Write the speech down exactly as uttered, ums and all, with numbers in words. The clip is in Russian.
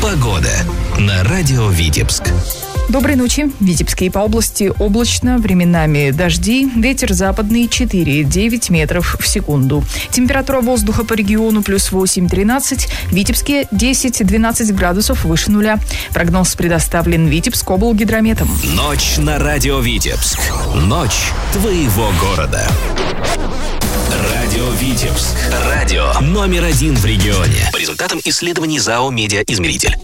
Погода на радио Витебск. Доброй ночи. В Витебске и по области облачно, временами дожди, ветер западный четыре-девять метров в секунду. Температура воздуха по региону плюс восемь-тринадцать, в Витебске десять-двенадцать градусов выше нуля. Прогноз предоставлен Витебск облгидрометом. Ночь на радио Витебск. Ночь твоего города. Радио Витебск. Радио номер один в регионе. По результатам исследований ЗАО «Медиаизмеритель».